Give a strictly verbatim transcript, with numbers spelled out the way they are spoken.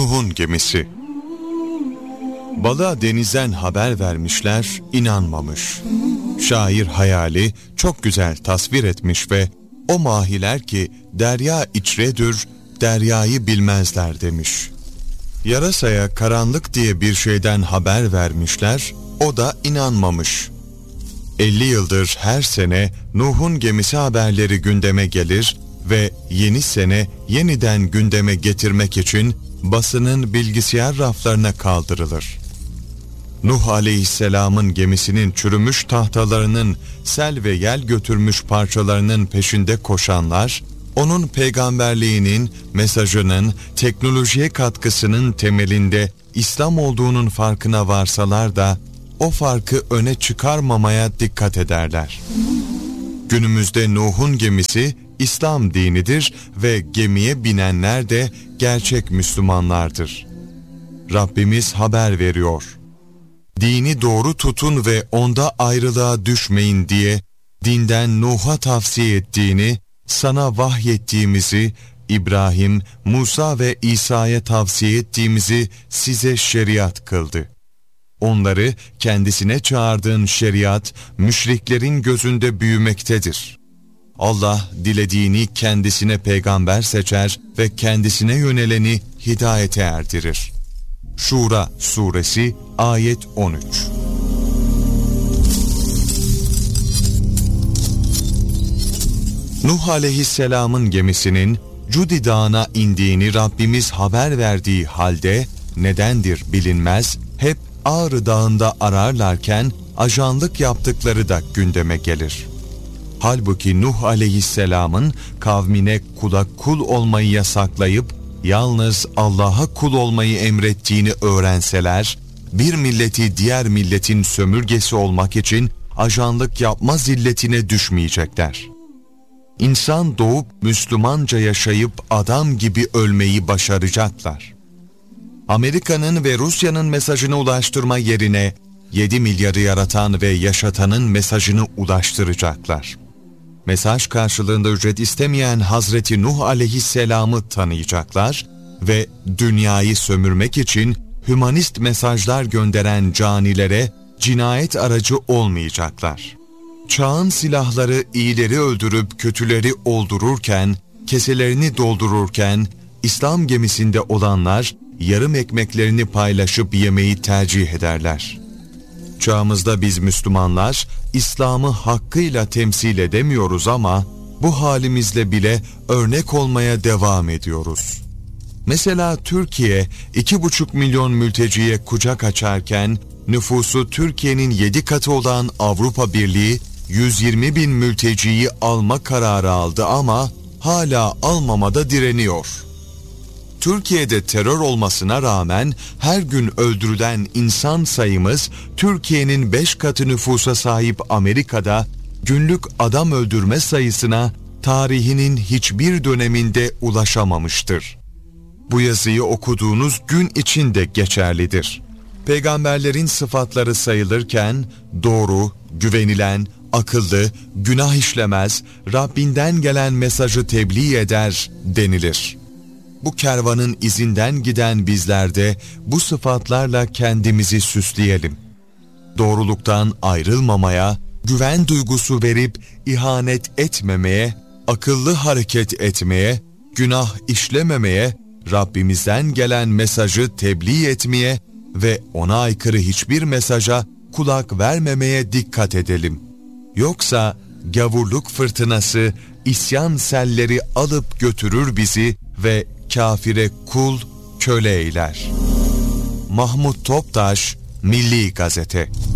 Nuh'un gemisi. Balığa denizden haber vermişler, inanmamış. Şair hayali çok güzel tasvir etmiş ve o mahiler ki derya içredir, deryayı bilmezler demiş. Yarasaya karanlık diye bir şeyden haber vermişler, o da inanmamış. elli yıldır her sene Nuh'un gemisi haberleri gündeme gelir ve yeni sene yeniden gündeme getirmek için basının bilgisayar raflarına kaldırılır. Nuh aleyhisselamın gemisinin çürümüş tahtalarının, sel ve yel götürmüş parçalarının peşinde koşanlar, onun peygamberliğinin, mesajının, teknolojiye katkısının temelinde İslam olduğunun farkına varsalar da, o farkı öne çıkarmamaya dikkat ederler. Günümüzde Nuh'un gemisi İslam dinidir ve gemiye binenler de gerçek Müslümanlardır. Rabbimiz haber veriyor. Dini doğru tutun ve onda ayrılığa düşmeyin diye dinden Nuh'a tavsiye ettiğini, sana vahyettiğimizi, İbrahim, Musa ve İsa'ya tavsiye ettiğimizi size şeriat kıldı. Onları kendisine çağırdığın şeriat, müşriklerin gözünde büyümektedir. Allah dilediğini kendisine peygamber seçer ve kendisine yöneleni hidayete erdirir. Şura suresi ayet on üç. Nuh aleyhisselamın gemisinin Cudi Dağı'na indiğini Rabbimiz haber verdiği halde nedendir bilinmez, hep Ağrı Dağı'nda ararlarken ajanlık yaptıkları da gündeme gelir. Halbuki Nuh aleyhisselamın kavmine kula kul olmayı yasaklayıp yalnız Allah'a kul olmayı emrettiğini öğrenseler, bir milleti diğer milletin sömürgesi olmak için ajanlık yapma zilletine düşmeyecekler. İnsan doğup Müslümanca yaşayıp adam gibi ölmeyi başaracaklar. Amerika'nın ve Rusya'nın mesajını ulaştırma yerine yedi milyarı yaratan ve yaşatanın mesajını ulaştıracaklar. Mesaj karşılığında ücret istemeyen Hazreti Nuh aleyhisselamı tanıyacaklar ve dünyayı sömürmek için hümanist mesajlar gönderen canilere cinayet aracı olmayacaklar. Çağın silahları iyileri öldürüp kötüleri oldururken, keselerini doldururken, İslam gemisinde olanlar yarım ekmeklerini paylaşıp yemeyi tercih ederler. Çağımızda biz Müslümanlar İslam'ı hakkıyla temsil edemiyoruz ama bu halimizle bile örnek olmaya devam ediyoruz. Mesela Türkiye iki buçuk milyon mülteciye kucak açarken nüfusu Türkiye'nin yedi katı olan Avrupa Birliği yüz yirmi bin mülteciyi alma kararı aldı ama hala almamada direniyor. Türkiye'de terör olmasına rağmen her gün öldürülen insan sayımız Türkiye'nin beş katı nüfusa sahip Amerika'da günlük adam öldürme sayısına tarihinin hiçbir döneminde ulaşamamıştır. Bu yazıyı okuduğunuz gün için de geçerlidir. Peygamberlerin sıfatları sayılırken doğru, güvenilen, akıllı, günah işlemez, Rabbinden gelen mesajı tebliğ eder denilir. Bu kervanın izinden giden bizler de bu sıfatlarla kendimizi süsleyelim. Doğruluktan ayrılmamaya, güven duygusu verip ihanet etmemeye, akıllı hareket etmeye, günah işlememeye, Rabbimizden gelen mesajı tebliğ etmeye ve ona aykırı hiçbir mesaja kulak vermemeye dikkat edelim. Yoksa gavurluk fırtınası, isyan selleri alıp götürür bizi ve kafire kul, köle eyler. Mahmut Toptaş, Milli Gazete.